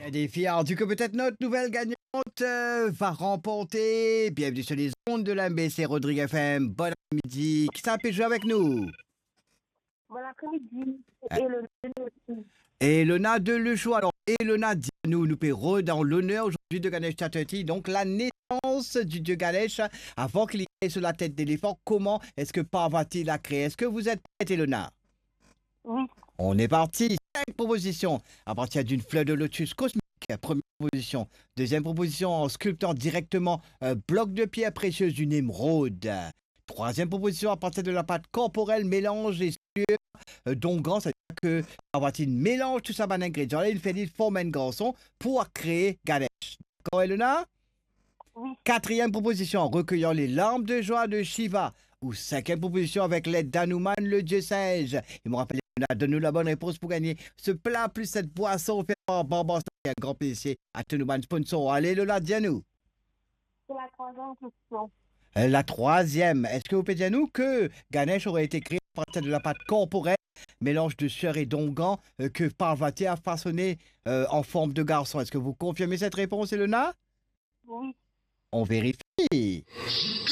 Un défi ardu que peut-être notre nouvelle gagnante va remporter. Bienvenue sur les ondes de l'MBC Rodrigue FM. Bon après-midi. Qui ça peut jouer avec nous? Bon après-midi. Euh, Et le aussi. Elona de Le Choix. Alors, Elona, nous paierons dans l'honneur aujourd'hui de Ganesh Chaturthi. Donc, la naissance du dieu Ganesh avant qu'il ait sur la tête d'éléphant. Comment est-ce que Parvati l'a créé? Est-ce que vous êtes prête, Elona? Oui, On est parti. 5 propositions à partir d'une fleur de lotus cosmique. Première proposition. Deuxième proposition en sculptant directement un bloc de pierre précieuse d'une émeraude. Troisième proposition à partir de la pâte corporelle mélange et sueur d'onguent. C'est-à-dire que Parvati mélange tout ça dans ingrédients. Là, il fait former un garçon pour créer Ganesh. D'accord, Elena? oui. Quatrième proposition, recueillant les larmes de joie de Shiva. Ou cinquième proposition avec l'aide d'Hanuman, le dieu singe. Il me rappelle, donne-nous la bonne réponse pour gagner ce plat plus cette boisson faite par Barbara. Un grand plaisir à Hanuman sponsor. Allez, Lola, dis-nous. C'est la troisième question. La troisième, est-ce que vous pouvez dire nous que Ganesh aurait été créé à partir de la pâte corporelle, mélange de sueur et d'onguent que Parvati a façonné en forme de garçon? Est-ce que vous confirmez cette réponse, Elena? Oui. On vérifie.